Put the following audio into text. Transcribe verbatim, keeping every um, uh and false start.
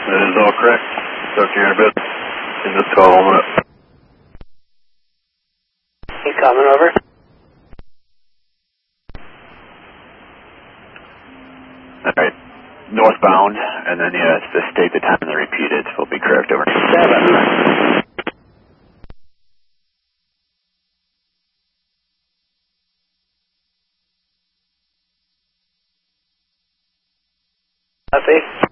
That is all correct. Talk to you in a bit. In the twelve minute. You coming over? Alright. Northbound, and then yeah, it's the state, the time, and the repeated will be correct over. Seven. Copy.